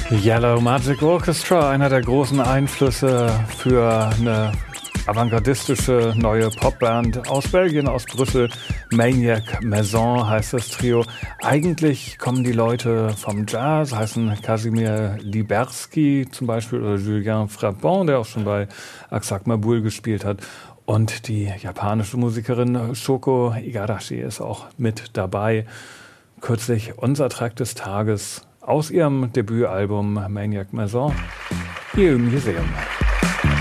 Yellow Magic Orchestra, einer der großen Einflüsse für eine avantgardistische neue Popband aus Belgien, aus Brüssel. Maniac Maison heißt das Trio. Eigentlich kommen die Leute vom Jazz, heißen Kasimir Liberski zum Beispiel oder Julien Frappon, der auch schon bei Aksak Mabul gespielt hat. Und die japanische Musikerin Shoko Igarashi ist auch mit dabei. Kürzlich unser Track des Tages aus ihrem Debütalbum Maniac Maison hier im Museum.